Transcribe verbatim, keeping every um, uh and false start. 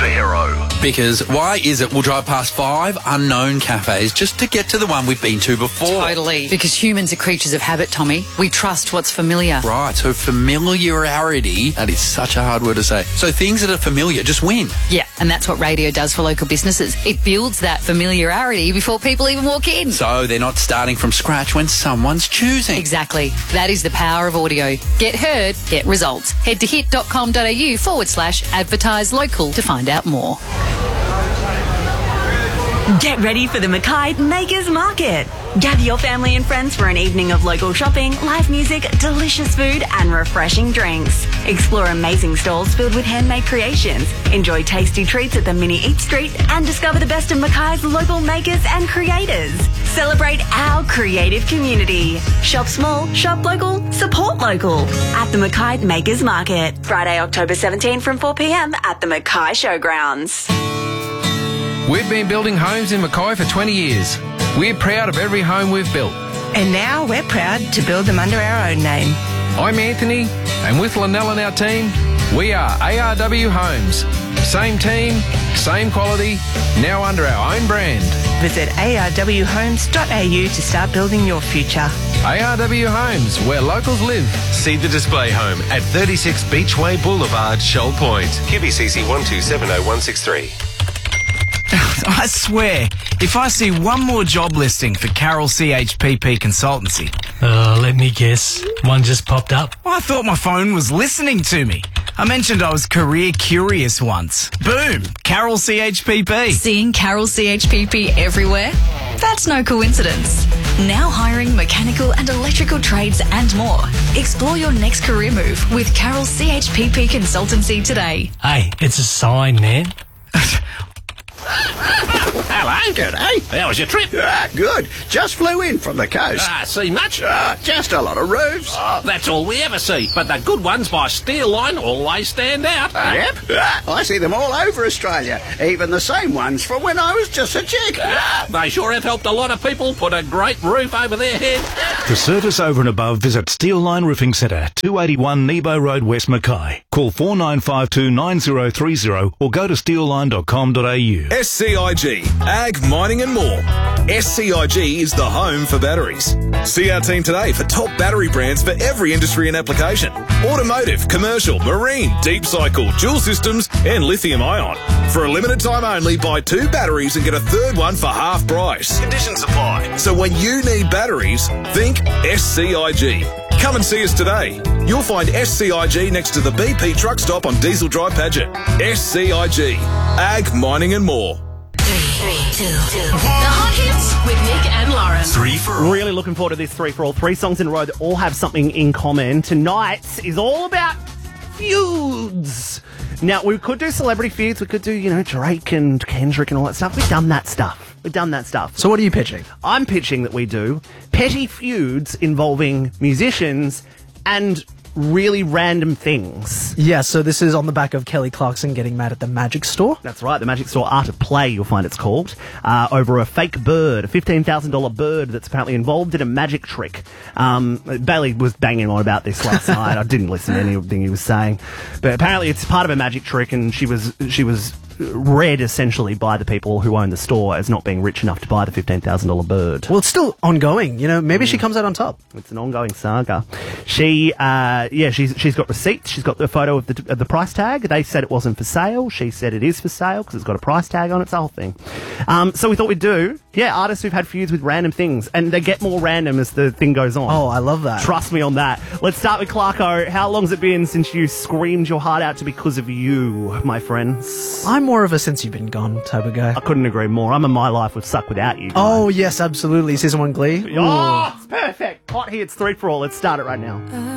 superhero. Because why is it we'll drive past five unknown cafes just to get to the one we've been to before? Totally. Because humans are creatures of habit, Tommy. We trust what's familiar. Right, so familiarity, that is such a hard word to say. So things that are familiar just win. Yeah, and that's what radio does for local businesses. It builds that familiarity before people even walk in. So they're not starting from scratch when someone's choosing. Exactly. That is the power of audio. Get heard, get results. Head to hit.com.au forward slash advertise local to find out more. Get ready for the Mackay Makers Market. Gather your family and friends for an evening of local shopping, live music, delicious food and refreshing drinks. Explore amazing stalls filled with handmade creations. Enjoy tasty treats at the Mini Eat Street and discover the best of Mackay's local makers and creators. Celebrate our creative community. Shop small, shop local, support local. At the Mackay Makers Market. Friday, October seventeenth from four p m at the Mackay Showgrounds. We've been building homes in Mackay for twenty years. We're proud of every home we've built. And now we're proud to build them under our own name. I'm Anthony, and with Lynell and our team, we are A R W Homes. Same team, same quality, now under our own brand. Visit a r w homes dot a u to start building your future. A R W Homes, where locals live. See the display home at thirty-six Beachway Boulevard, Shoal Point. Q B C C one two seven zero one six three. I swear, if I see one more job listing for Carroll C H P P Consultancy... Uh, let me guess. One just popped up. I thought my phone was listening to me. I mentioned I was career curious once. Boom! Carroll C H P P. Seeing Carroll C H P P everywhere? That's no coincidence. Now hiring mechanical and electrical trades and more. Explore your next career move with Carroll C H P P Consultancy today. Hey, it's a sign, man. Hello, good day. How was your trip? Ah, good. Just flew in from the coast. Ah, see much? Ah, just a lot of roofs. Oh, that's all we ever see. But the good ones by Steel Line always stand out. Yep. Ah, I see them all over Australia. Even the same ones from when I was just a chick. Ah, they sure have helped a lot of people put a great roof over their head. For service over and above, visit Steel Line Roofing Centre, two eighty-one Nebo Road, West Mackay. Call four nine five two nine zero three zero or go to steel line dot com dot a u. S C I G, Ag, Mining and more. S C I G is the home for batteries. See our team today for top battery brands for every industry and application. Automotive, commercial, marine, deep cycle, dual systems and lithium ion. For a limited time only, buy two batteries and get a third one for half price. Conditions apply. So when you need batteries, think S C I G. Come and see us today. You'll find S C I G next to the B P truck stop on Diesel Drive Paget. S C I G, Ag, Mining and more. Three, two, two. The Hot Hits with Nick and Lauren. Three for all. Really looking forward to this three for all. Three songs in a row that all have something in common. Tonight's is all about feuds. Now, we could do celebrity feuds. We could do, you know, Drake and Kendrick and all that stuff. We've done that stuff. We've done that stuff. So what are you pitching? I'm pitching that we do petty feuds involving musicians and really random things. Yeah, so this is on the back of Kelly Clarkson getting mad at the Magic Store. That's right, the Magic Store Art of Play, you'll find it's called, uh, over a fake bird, a fifteen thousand dollars bird that's apparently involved in a magic trick. Um, Bailey was banging on about this last night. I didn't listen to anything he was saying. But apparently it's part of a magic trick, and she was she was read essentially by the people who own the store as not being rich enough to buy the fifteen thousand dollars bird. Well, it's still ongoing, you know, maybe mm. she comes out on top. It's an ongoing saga. She, uh, yeah, she's she's got receipts, she's got the photo of the, of the price tag. They said it wasn't for sale, she said it is for sale because it's got a price tag on it, it's the whole thing. Um, so we thought we'd do, yeah, artists who've had feuds with random things, and they get more random as the thing goes on. Oh, I love that. Trust me on that. Let's start with Clarko. How long's it been since you screamed your heart out to because of you, my friends? I'm more of a since you've been gone type of guy. I couldn't agree more. I'm a My Life Would Suck Without You guy. Oh, yes, absolutely. Season one Glee. Oh, it's perfect. Hot Hits, three for all. Let's start it right now.